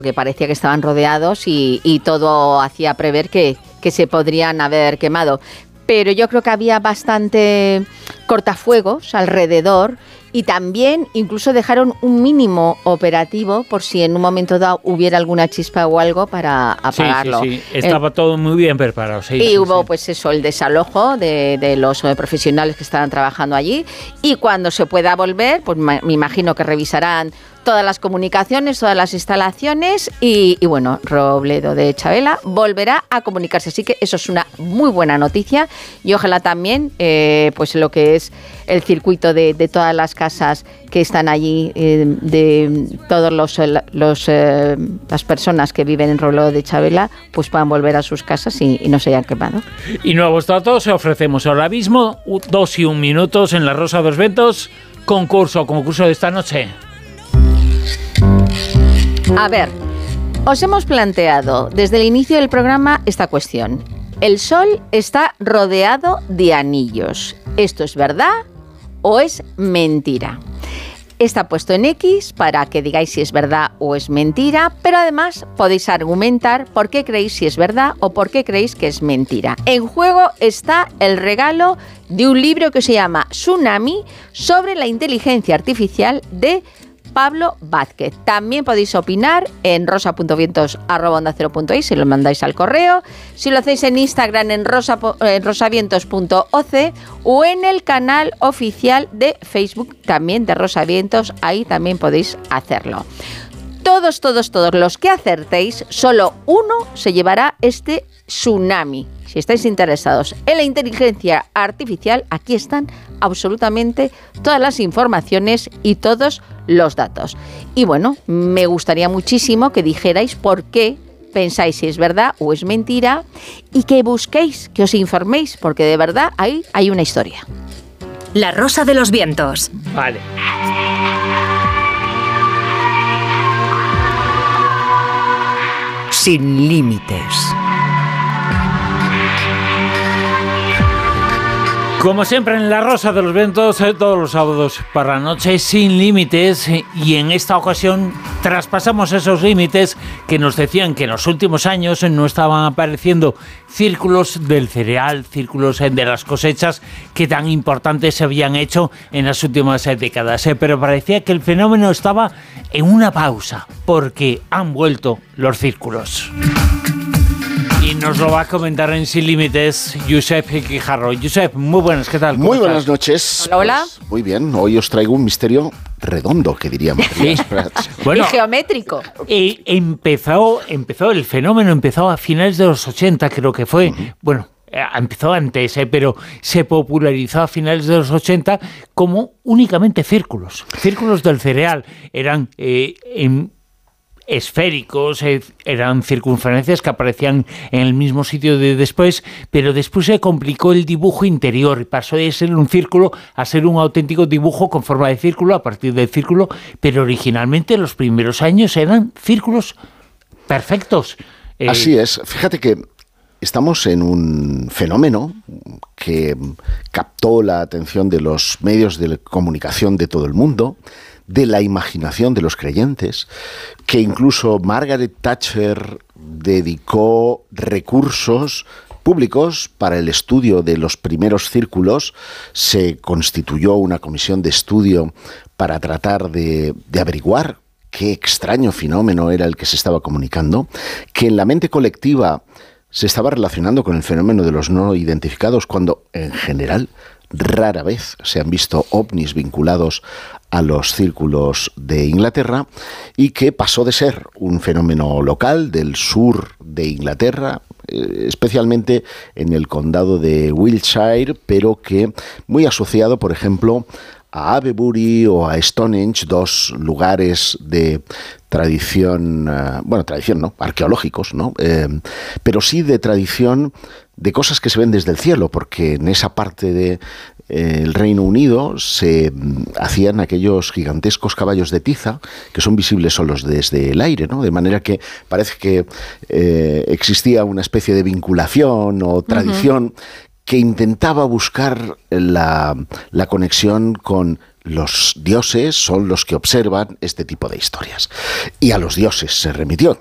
que parecía que estaban rodeados y todo hacía prever que se podrían haber quemado. Pero yo creo que había bastante cortafuegos alrededor y también incluso dejaron un mínimo operativo por si en un momento dado hubiera alguna chispa o algo para apagarlo. Sí. Estaba todo muy bien preparado. Y hubo pues eso, el desalojo de los profesionales que estaban trabajando allí, y cuando se pueda volver, pues me imagino que revisarán todas las comunicaciones, todas las instalaciones y bueno, Robledo de Chavela volverá a comunicarse. Así que eso es una muy buena noticia y ojalá también pues lo que es el circuito de todas las casas que están allí, de todos las personas que viven en Robledo de Chavela, pues puedan volver a sus casas y no se hayan quemado. Y nuevos datos ofrecemos ahora mismo, 2 y 1 minutos en La Rosa de los Vientos, concurso de esta noche. A ver, os hemos planteado desde el inicio del programa esta cuestión. El Sol está rodeado de anillos. ¿Esto es verdad o es mentira? Está puesto en X para que digáis si es verdad o es mentira, pero además podéis argumentar por qué creéis si es verdad o por qué creéis que es mentira. En juego está el regalo de un libro que se llama Tsunami, sobre la inteligencia artificial de Pablo Vázquez. También podéis opinar en rosa.vientos@ondacero.es si lo mandáis al correo, si lo hacéis en Instagram en rosavientos.oc o en el canal oficial de Facebook también de Rosa Vientos, ahí también podéis hacerlo. Todos los que acertéis, solo uno se llevará este Tsunami. Si estáis interesados en la inteligencia artificial, aquí están absolutamente todas las informaciones y todos los datos. Y bueno, me gustaría muchísimo que dijerais por qué pensáis si es verdad o es mentira y que busquéis, que os informéis, porque de verdad ahí hay una historia. La Rosa de los Vientos. Vale. Sin límites. Como siempre en La Rosa de los Vientos, todos los sábados por la noche, sin límites, y en esta ocasión traspasamos esos límites que nos decían que en los últimos años no estaban apareciendo círculos del cereal, círculos de las cosechas que tan importantes se habían hecho en las últimas décadas, pero parecía que el fenómeno estaba en una pausa, porque han vuelto los círculos. Y nos lo va a comentar en Sin Límites Josep Quijarro. Josep, muy buenas, ¿qué tal? Muy buenas noches. Hola. Pues, muy bien, hoy os traigo un misterio redondo, que diríamos. Sí. Bueno, y geométrico. Empezó el fenómeno, empezó a finales de los 80, creo que fue. Uh-huh. Bueno, empezó antes, pero se popularizó a finales de los 80 como únicamente círculos del cereal. Eran esféricos, eran circunferencias que aparecían en el mismo sitio de después, pero después se complicó el dibujo interior y pasó de ser un círculo a ser un auténtico dibujo con forma de círculo a partir del círculo, pero originalmente los primeros años eran círculos perfectos. Así es, fíjate que estamos en un fenómeno que captó la atención de los medios de comunicación de todo el mundo, de la imaginación de los creyentes, que incluso Margaret Thatcher dedicó recursos públicos para el estudio de los primeros círculos. Se constituyó una comisión de estudio para tratar de averiguar qué extraño fenómeno era el que se estaba comunicando, que en la mente colectiva se estaba relacionando con el fenómeno de los no identificados, cuando en general rara vez se han visto ovnis vinculados a los círculos de Inglaterra, y que pasó de ser un fenómeno local del sur de Inglaterra, especialmente en el condado de Wiltshire, pero que muy asociado, por ejemplo, a Avebury o a Stonehenge, dos lugares de tradición, tradición no, arqueológicos, ¿no? Pero sí de tradición de cosas que se ven desde el cielo, porque en esa parte de el Reino Unido se hacían aquellos gigantescos caballos de tiza que son visibles solos desde el aire, ¿no? De manera que parece que existía una especie de vinculación o tradición que intentaba buscar la conexión con los dioses son los que observan este tipo de historias. Y a los dioses se remitió